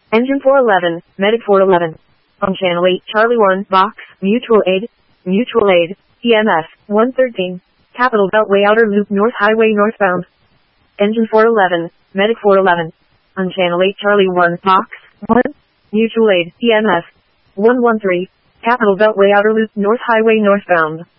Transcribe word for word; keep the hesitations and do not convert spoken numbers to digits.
Engine four eleven, Medic four eleven. On Channel eight, Charlie one, Box, Mutual Aid, Mutual Aid, E M S, one thirteen. Capital Beltway Outer Loop North Highway northbound. Engine four eleven, Medic four eleven. On Channel eight, Charlie one, Box, one, Mutual Aid, E M S, one one three. Capital Beltway Outer Loop North Highway northbound.